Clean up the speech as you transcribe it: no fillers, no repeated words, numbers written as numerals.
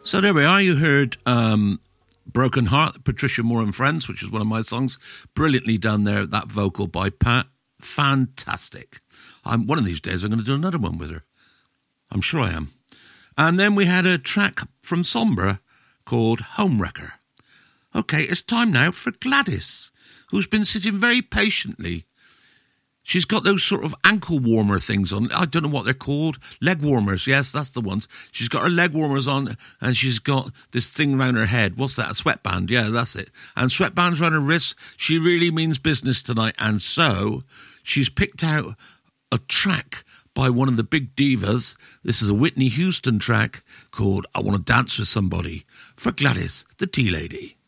So there we are. You heard Broken Heart, Patricia Moore and Friends, which is one of my songs. Brilliantly done there, that vocal by Pat. Fantastic. One of these days I'm going to do another one with her. I'm sure I am. And then we had a track from Sombra called Homewrecker. Okay, it's time now for Gladys, who's been sitting very patiently. She's got those sort of ankle warmer things on. I don't know what they're called. Leg warmers. Yes, that's the ones. She's got her leg warmers on and she's got this thing around her head. What's that? A sweatband. Yeah, that's it. And sweatbands around her wrists. She really means business tonight. And so she's picked out a track by one of the big divas. This is a Whitney Houston track called I Want to Dance with Somebody for Gladys, the Tea Lady.